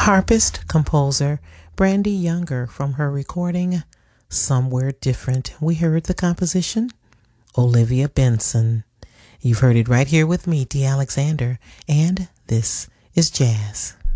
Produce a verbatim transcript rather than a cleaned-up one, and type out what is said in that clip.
harpist composer Brandy Younger from her recording Somewhere Different. We heard the composition Olivia Benson. You've heard it right here with me, D. Alexander, and this is Jazz.